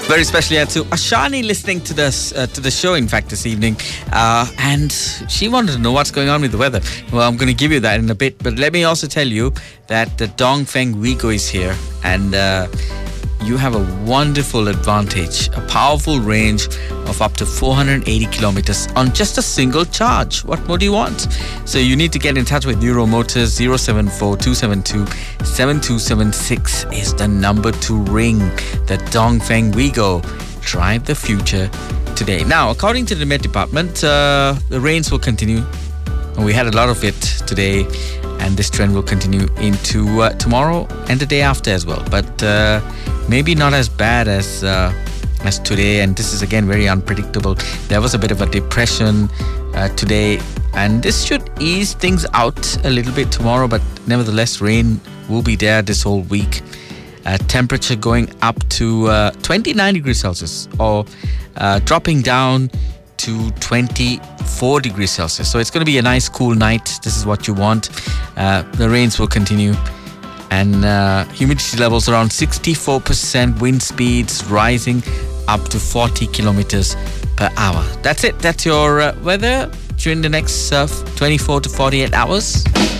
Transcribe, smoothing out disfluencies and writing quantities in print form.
Very special to Ashani listening to the show, in fact, this evening. And she wanted to know what's going on with the weather. Well, I'm going to give you that in a bit. But let me also tell you that the Dongfeng Wigo is here. And you have a wonderful advantage. A powerful range of up to 480 kilometers on just a single charge. What more do you want? So you need to get in touch with Euro Motors. 074-272-7276 is the number to ring. The Dongfeng Wigo. Drive the future today. Now, according to the Met Department, the rains will continue. We had a lot of it today, and this trend will continue into tomorrow and the day after as well. But maybe not as bad as today, and this is again very unpredictable. There was a bit of a depression today, and this should ease things out a little bit tomorrow, but nevertheless rain will be there this whole week. Temperature going up to 29 degrees Celsius or dropping down to 24 degrees Celsius. So it's going to be a nice cool night. This is what you want. The rains will continue, and humidity levels around 64%, wind speeds rising up to 40 kilometers per hour. That's it. That's your weather during the next 24 to 48 hours.